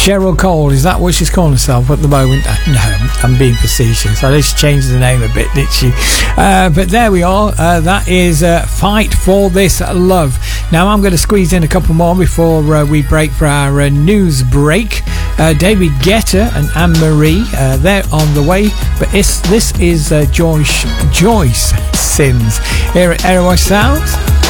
Cheryl Cole, is that what she's calling herself at the moment? No, I'm being facetious. I just changed the name a bit, didn't she? But there we are. That is Fight for This Love. Now I'm going to squeeze in a couple more before we break for our news break. David Guetta and Anne-Marie, they're on the way. But this is Joyce Sins here at Eros Sounds.